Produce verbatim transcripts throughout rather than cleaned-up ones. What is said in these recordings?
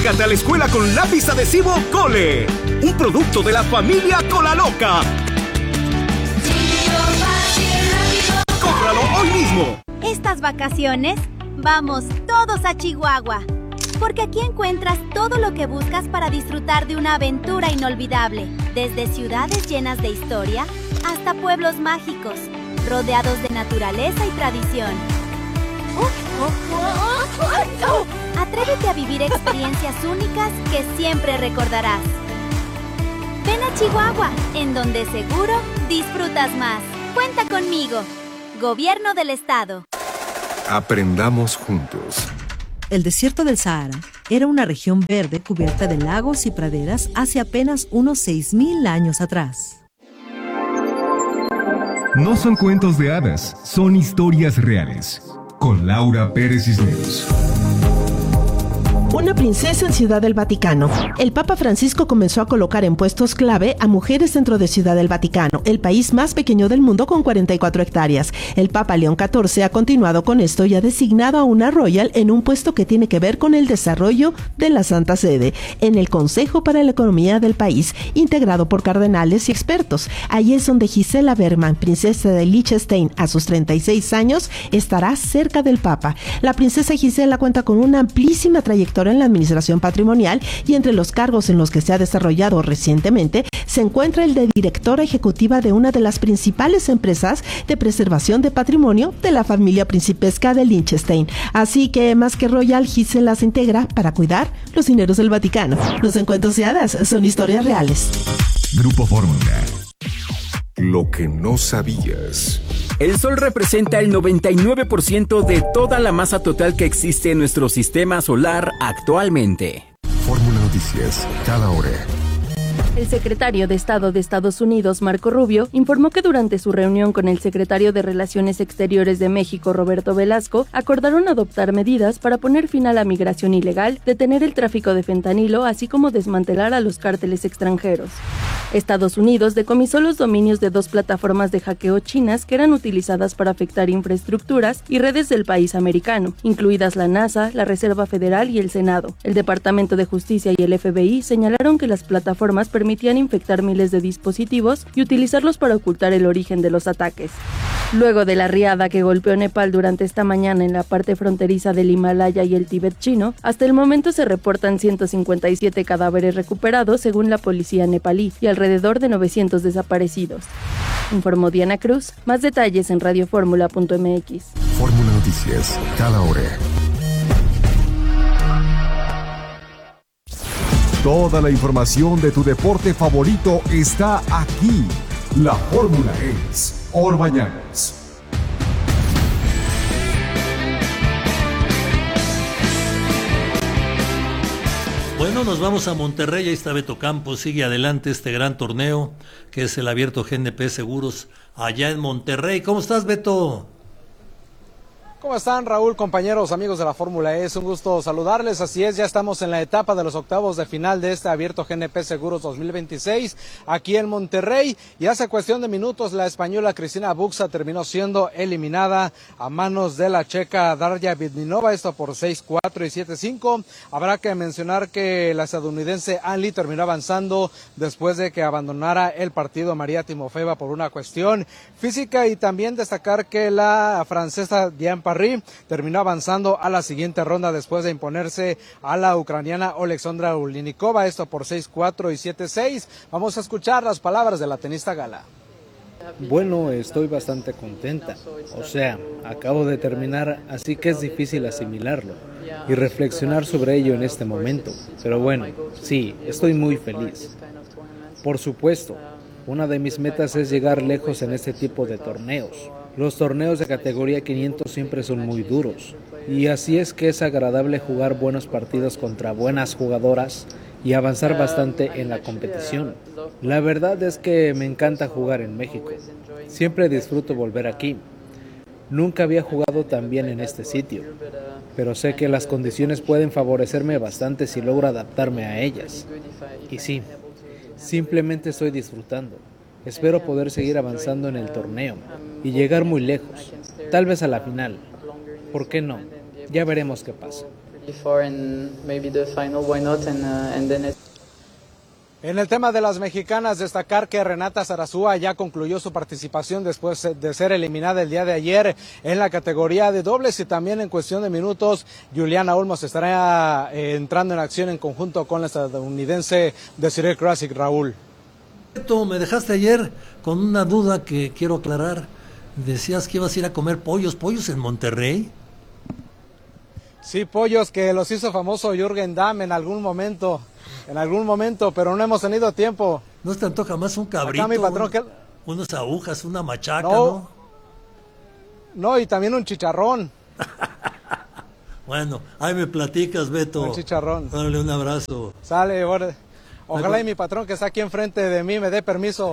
Entrégate a la escuela con lápiz adhesivo Cole, un producto de la familia Cola Loca. ¡Cómpralo hoy mismo! Estas vacaciones, vamos todos a Chihuahua, porque aquí encuentras todo lo que buscas para disfrutar de una aventura inolvidable, desde ciudades llenas de historia hasta pueblos mágicos, rodeados de naturaleza y tradición. Atrévete a vivir experiencias únicas que siempre recordarás. Ven a Chihuahua, en donde seguro disfrutas más. Cuenta conmigo. Gobierno del Estado. Aprendamos juntos. El desierto del Sahara era una región verde cubierta de lagos y praderas hace apenas unos seis mil años atrás. No son cuentos de hadas, son historias reales. Con Laura Pérez Cisneros. Una princesa en Ciudad del Vaticano. El Papa Francisco comenzó a colocar en puestos clave a mujeres dentro de Ciudad del Vaticano, el país más pequeño del mundo con cuarenta y cuatro hectáreas. El Papa León catorce ha continuado con esto y ha designado a una royal en un puesto que tiene que ver con el desarrollo de la Santa Sede, en el Consejo para la Economía del país, integrado por cardenales y expertos. Allí es donde Gisela Bergman, princesa de Liechtenstein, a sus treinta y seis años, estará cerca del Papa. La princesa Gisela cuenta con una amplísima trayectoria en la administración patrimonial y entre los cargos en los que se ha desarrollado recientemente se encuentra el de directora ejecutiva de una de las principales empresas de preservación de patrimonio de la familia principesca de Liechtenstein. Así que más que royal, Gisela se integra para cuidar los dineros del Vaticano. Los encuentros de hadas son historias reales. Grupo Fórmula. Lo que no sabías. El Sol representa el noventa y nueve por ciento de toda la masa total que existe en nuestro sistema solar actualmente. Fórmula Noticias, cada hora. El secretario de Estado de Estados Unidos, Marco Rubio, informó que durante su reunión con el secretario de Relaciones Exteriores de México, Roberto Velasco, acordaron adoptar medidas para poner fin a la migración ilegal, detener el tráfico de fentanilo, así como desmantelar a los cárteles extranjeros. Estados Unidos decomisó los dominios de dos plataformas de hackeo chinas que eran utilizadas para afectar infraestructuras y redes del país americano, incluidas la NASA, la Reserva Federal y el Senado. El Departamento de Justicia y el F B I señalaron que las plataformas permitían infectar miles de dispositivos y utilizarlos para ocultar el origen de los ataques. Luego de la riada que golpeó Nepal durante esta mañana en la parte fronteriza del Himalaya y el Tíbet chino, hasta el momento se reportan ciento cincuenta y siete cadáveres recuperados según la policía nepalí y alrededor de novecientos desaparecidos. Informó Diana Cruz. Más detalles en radioformula punto m x. Fórmula Noticias, cada hora. Toda la información de tu deporte favorito está aquí. La fórmula es Orbañanos. Bueno, nos vamos a Monterrey. Ahí está Beto Campos. Sigue adelante este gran torneo que es el Abierto G N P Seguros allá en Monterrey. ¿Cómo estás, Beto? ¿Cómo están, Raúl, compañeros, amigos de la Fórmula E? Es un gusto saludarles. Así es, ya estamos en la etapa de los octavos de final de este Abierto G N P Seguros dos mil veintiséis aquí en Monterrey. Y hace cuestión de minutos la española Cristina Buxa terminó siendo eliminada a manos de la checa Darya Vidminova, esto por seis cuatro y siete cinco. Habrá que mencionar que la estadounidense Ann Lee terminó avanzando después de que abandonara el partido María Timofeeva por una cuestión física, y también destacar que la francesa Diane Parry terminó avanzando a la siguiente ronda después de imponerse a la ucraniana Oleksandra Ulinikova, esto por seis cuatro y siete seis. Vamos a escuchar las palabras de la tenista gala. Bueno, estoy bastante contenta. O sea, acabo de terminar, así que es difícil asimilarlo y reflexionar sobre ello en este momento. Pero bueno, sí, estoy muy feliz. Por supuesto, una de mis metas es llegar lejos en este tipo de torneos. Los torneos de categoría quinientos siempre son muy duros, y así es que es agradable jugar buenos partidos contra buenas jugadoras y avanzar bastante en la competición. La verdad es que me encanta jugar en México. Siempre disfruto volver aquí. Nunca había jugado tan bien en este sitio, pero sé que las condiciones pueden favorecerme bastante si logro adaptarme a ellas. Y sí, simplemente estoy disfrutando. Espero poder seguir avanzando en el torneo y llegar muy lejos, tal vez a la final. ¿Por qué no? Ya veremos qué pasa. before and maybe the final, why not? And uh, and then. It... En el tema de las mexicanas, destacar que Renata Zarazúa ya concluyó su participación después de ser eliminada el día de ayer en la categoría de dobles, y también en cuestión de minutos Juliana Olmos estará eh, entrando en acción en conjunto con la estadounidense Desiree Krasic. Raúl. Me dejaste ayer con una duda que quiero aclarar. Decías que ibas a ir a comer pollos, pollos en Monterrey. Sí, pollos que los hizo famoso Jürgen Damm en algún momento. En algún momento, pero no hemos tenido tiempo. ¿No te antoja más un cabrito? Acá mi patrón, un, que... unas agujas, una machaca, no, ¿no? No, y también un chicharrón. Bueno, ahí me platicas, Beto. Un chicharrón. Dale un abrazo. Sale, bueno. Ojalá y mi patrón que está aquí enfrente de mí me dé permiso.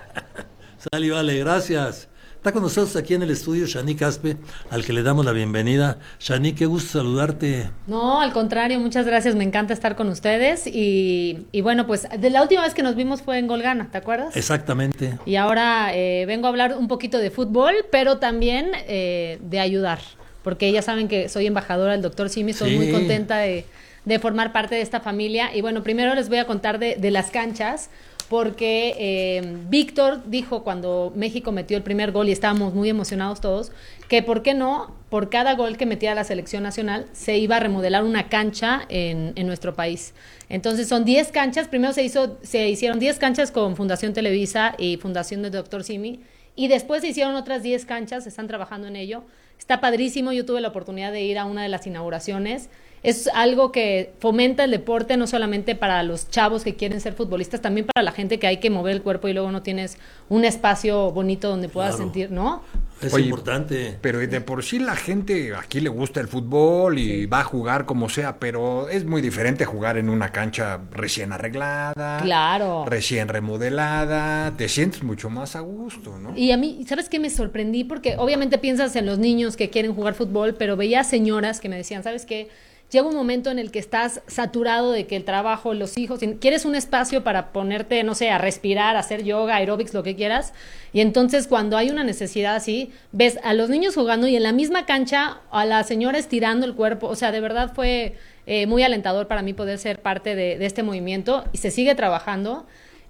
Sale, vale, gracias. Está con nosotros aquí en el estudio Shanique Aspe, al que le damos la bienvenida. Shanique, qué gusto saludarte. No, al contrario, muchas gracias, me encanta estar con ustedes. Y, y bueno, pues de la última vez que nos vimos fue en Golgana, ¿te acuerdas? Exactamente. Y ahora eh, vengo a hablar un poquito de fútbol, pero también eh, de ayudar, porque ya saben que soy embajadora del doctor Simi, estoy sí. muy contenta de, de formar parte de esta familia. Y bueno, primero les voy a contar de, de las canchas, porque eh, Víctor dijo cuando México metió el primer gol y estábamos muy emocionados todos, que por qué no, por cada gol que metía la selección nacional, se iba a remodelar una cancha en, en nuestro país. Entonces son diez canchas, primero se hizo, se hicieron diez canchas con Fundación Televisa y Fundación del doctor Simi, y después se hicieron otras diez canchas, están trabajando en ello. Está padrísimo, yo tuve la oportunidad de ir a una de las inauguraciones. Es algo que fomenta el deporte no solamente para los chavos que quieren ser futbolistas, también para la gente que hay que mover el cuerpo y luego no tienes un espacio bonito donde puedas claro. sentir, ¿no? Es Oye, importante. Pero de por sí la gente aquí le gusta el fútbol y sí. va a jugar como sea, pero es muy diferente jugar en una cancha recién arreglada, claro. recién remodelada, te sientes mucho más a gusto, ¿no? Y a mí, ¿sabes qué? Me sorprendí porque obviamente piensas en los niños que quieren jugar fútbol, pero veía señoras que me decían, ¿sabes qué? Llega un momento en el que estás saturado de que el trabajo, los hijos, quieres un espacio para ponerte, no sé, a respirar, a hacer yoga, aeróbics, lo que quieras, y entonces cuando hay una necesidad así, ves a los niños jugando y en la misma cancha a la señora estirando el cuerpo, o sea, de verdad fue eh, muy alentador para mí poder ser parte de, de este movimiento, y se sigue trabajando.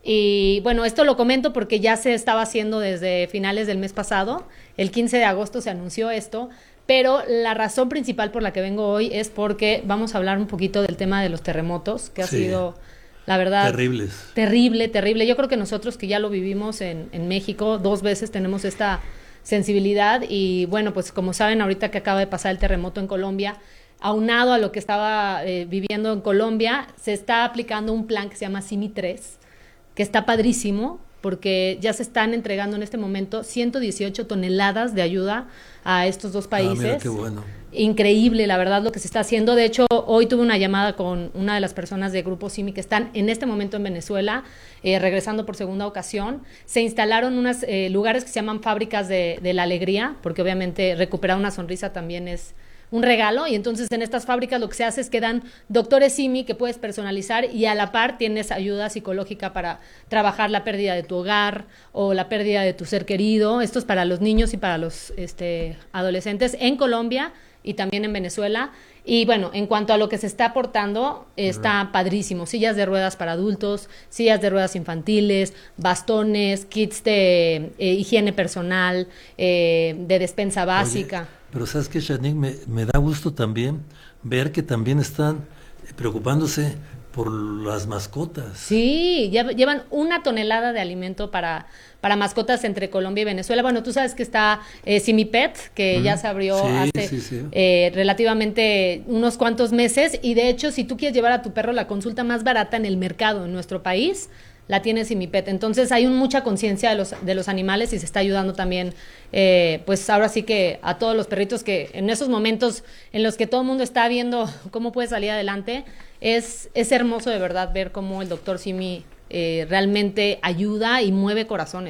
Y bueno, esto lo comento porque ya se estaba haciendo desde finales del mes pasado, el quince de agosto se anunció esto. Pero la razón principal por la que vengo hoy es porque vamos a hablar un poquito del tema de los terremotos, que ha sí, sido, la verdad, terribles. terrible, terrible. Yo creo que nosotros que ya lo vivimos en, en México dos veces tenemos esta sensibilidad y bueno, pues como saben ahorita que acaba de pasar el terremoto en Colombia, aunado a lo que estaba eh, viviendo en Colombia, se está aplicando un plan que se llama Simi tres, que está padrísimo, porque ya se están entregando en este momento ciento dieciocho toneladas de ayuda a estos dos países. Ah, mira, qué bueno. Increíble, la verdad, lo que se está haciendo. De hecho, hoy tuve una llamada con una de las personas de Grupo Simi que están en este momento en Venezuela, eh, regresando por segunda ocasión. Se instalaron unos eh, lugares que se llaman fábricas de, de la alegría, porque obviamente recuperar una sonrisa también es un regalo, y entonces en estas fábricas lo que se hace es que dan doctores Simi que puedes personalizar y a la par tienes ayuda psicológica para trabajar la pérdida de tu hogar o la pérdida de tu ser querido. Esto es para los niños y para los este, adolescentes en Colombia y también en Venezuela. Y bueno, en cuanto a lo que se está aportando, está uh-huh. padrísimo. Sillas de ruedas para adultos, sillas de ruedas infantiles, bastones, kits de eh, higiene personal, eh, de despensa básica. Oye, pero sabes que, Shanique, me, me da gusto también ver que también están preocupándose por las mascotas. Sí, ya llevan una tonelada de alimento para, para mascotas entre Colombia y Venezuela. Bueno, tú sabes que está eh, Simi Pet, que uh-huh. ya se abrió sí, hace sí, sí. Eh, relativamente unos cuantos meses, y de hecho, si tú quieres llevar a tu perro, la consulta más barata en el mercado en nuestro país la tiene Simi Pet. Entonces hay un, mucha conciencia de los, de los animales y se está ayudando también, eh, pues ahora sí que a todos los perritos que en esos momentos en los que todo el mundo está viendo cómo puede salir adelante, es, es hermoso de verdad ver cómo el doctor Simi eh, realmente ayuda y mueve corazones, ¿no?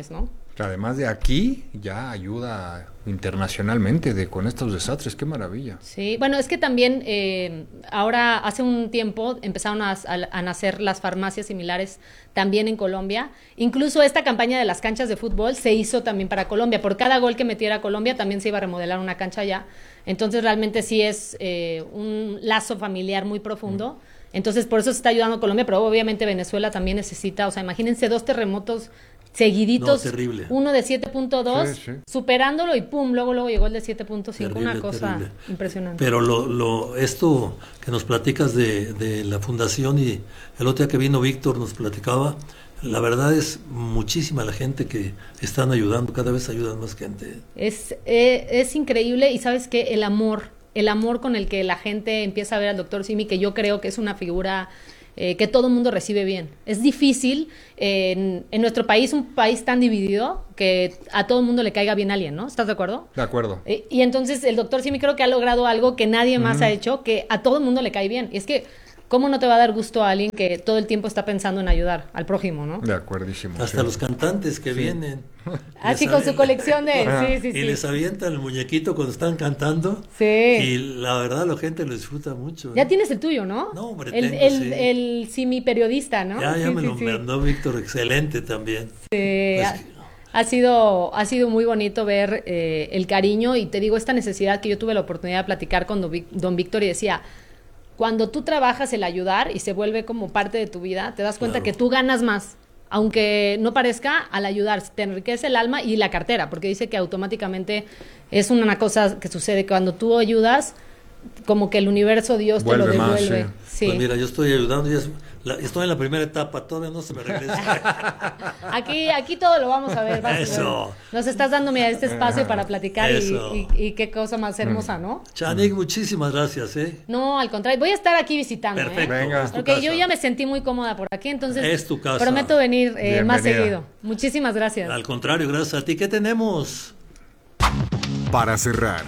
Además de aquí, ya ayuda internacionalmente de con estos desastres, qué maravilla. Sí, bueno, es que también eh, ahora hace un tiempo empezaron a, a, a nacer las farmacias similares también en Colombia. Incluso esta campaña de las canchas de fútbol se hizo también para Colombia. Por cada gol que metiera Colombia también se iba a remodelar una cancha allá. Entonces realmente sí es eh, un lazo familiar muy profundo. Mm. Entonces por eso se está ayudando a Colombia, pero obviamente Venezuela también necesita, o sea, imagínense dos terremotos seguiditos, no, terrible. Uno de siete punto dos, sí, sí. superándolo y pum, luego luego llegó el de siete punto cinco, una cosa terrible. Impresionante. Pero lo, lo esto que nos platicas de, de la fundación, y el otro día que vino Víctor nos platicaba, la verdad es muchísima la gente que están ayudando, cada vez ayudan más gente. Es, eh, es increíble, y sabes que el amor, el amor con el que la gente empieza a ver al doctor Simi, que yo creo que es una figura Eh, que todo el mundo recibe bien. Es difícil eh, en, en nuestro país, un país tan dividido, que a todo el mundo le caiga bien alguien, ¿no? ¿Estás de acuerdo? De acuerdo. Eh, y entonces el doctor Simi creo que ha logrado algo que nadie más mm. ha hecho, que a todo el mundo le cae bien. Y es que, ¿cómo no te va a dar gusto a alguien que todo el tiempo está pensando en ayudar al prójimo, no? De acuerdísimo. Hasta sí. los cantantes que sí. vienen. Así con su colección de... Ah, sí, sí, y sí. les avientan el muñequito cuando están cantando. Sí. Y la verdad la gente lo disfruta mucho. ¿eh? Ya tienes el tuyo, ¿no? No, hombre, el, tengo, el, sí. el Simi periodista, ¿no? Ya, ya sí, me sí, lo sí. mandó Víctor, excelente también. Sí, Pues ha, ha sido ha sido muy bonito ver eh, el cariño, y te digo, esta necesidad que yo tuve la oportunidad de platicar con don, don Víctor, y decía, cuando tú trabajas el ayudar y se vuelve como parte de tu vida, te das cuenta claro. que tú ganas más, aunque no parezca, al ayudar, te enriquece el alma y la cartera, porque dice que automáticamente es una cosa que sucede, cuando tú ayudas, como que el universo, Dios vuelve te lo devuelve. Más, sí. Sí. Pues mira, yo estoy ayudando, y es, la, estoy en la primera etapa, todavía no se me regresa. aquí, aquí todo lo vamos a ver. Vas Eso. A ver. Nos estás dando, mira, este espacio para platicar, y, y, y qué cosa más hermosa, ¿no? Chanik, muchísimas gracias, ¿eh? No, al contrario, voy a estar aquí visitando. Perfecto. ¿eh? Venga. Porque casa. Yo ya me sentí muy cómoda por aquí, entonces es tu casa. Prometo venir eh, más seguido. Muchísimas gracias. Al contrario, gracias a ti. ¿Qué tenemos? Para cerrar.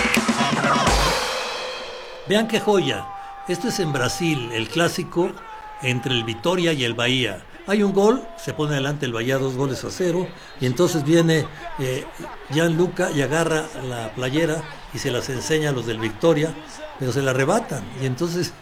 Vean qué joya. Esto es en Brasil, el clásico entre el Vitória y el Bahía. Hay un gol, se pone adelante el Bahía dos goles a cero, y entonces viene eh, Gianluca y agarra la playera y se las enseña a los del Vitória, pero se la arrebatan, y entonces...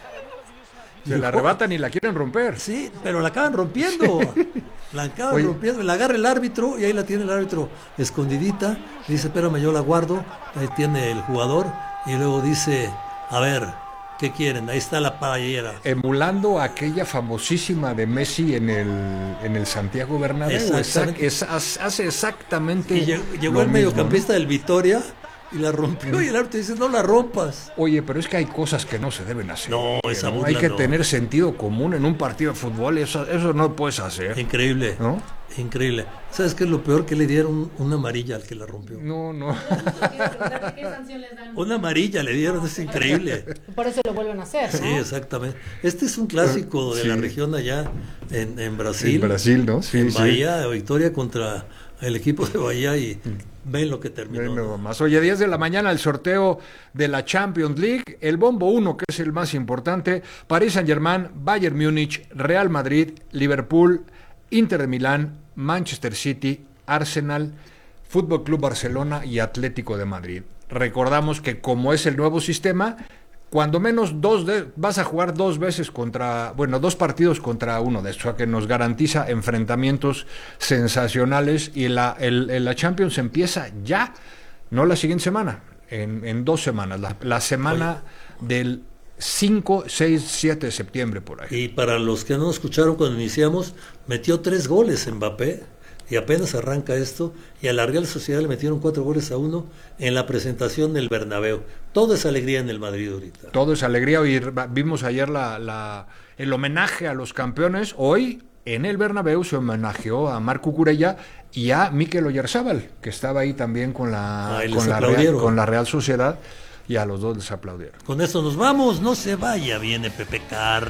Se la arrebatan y la quieren romper. Sí, pero la acaban rompiendo. La acaban Oye. rompiendo, la agarra el árbitro, y ahí la tiene el árbitro escondidita, dice, espérame, yo la guardo, ahí tiene el jugador, y luego dice, a ver... ¿Qué quieren? Ahí está la playera. Emulando aquella famosísima de Messi en el, en el Santiago Bernabéu. Exactamente. Es, hace exactamente. Y llegó, llegó el mediocampista, ¿no?, del Vitória y la rompió, y el árbitro dice, no la rompas. Oye, pero es que hay cosas que no se deben hacer. No, esa ¿no? burla Hay que no. tener sentido común en un partido de fútbol. Eso, eso no puedes hacer. Increíble. ¿No? Increíble. ¿Sabes qué es lo peor? Que le dieron una amarilla al que la rompió. No, no. ¿Qué sanción les dan? Una amarilla le dieron, es increíble. Por eso lo vuelven a hacer, ¿no? Sí, exactamente. Este es un clásico de sí. la región allá en, en Brasil. En Brasil, ¿no? Sí, en sí. Bahía, Vitória contra el equipo de Bahía, y ven lo que terminó. Ven lo más. Oye, diez de la mañana el sorteo de la Champions League, el bombo uno, que es el más importante, Paris Saint-Germain, Bayern Múnich, Real Madrid, Liverpool, Inter de Milán, Manchester City, Arsenal, Fútbol Club Barcelona y Atlético de Madrid. Recordamos que como es el nuevo sistema, cuando menos dos de, vas a jugar dos veces contra, bueno, dos partidos contra uno de estos, o sea que nos garantiza enfrentamientos sensacionales, y la, el, el, la Champions empieza ya, no la siguiente semana, en, en dos semanas, la, la semana Oye. del cinco, seis, siete de septiembre por ahí. Y para los que no escucharon cuando iniciamos, metió tres goles Mbappé, y apenas arranca esto, y a la Real Sociedad le metieron cuatro goles a uno en la presentación del Bernabéu. Todo es alegría en el Madrid ahorita. Todo es alegría, y vimos ayer la, la, el homenaje a los campeones. Hoy en el Bernabéu se homenajeó a Marc Cucurella y a Mikel Oyarzabal, que estaba ahí también con la, con la, Real, con la Real Sociedad, y a los dos les aplaudieron. Con eso nos vamos, no se vaya, viene Pepe Carr.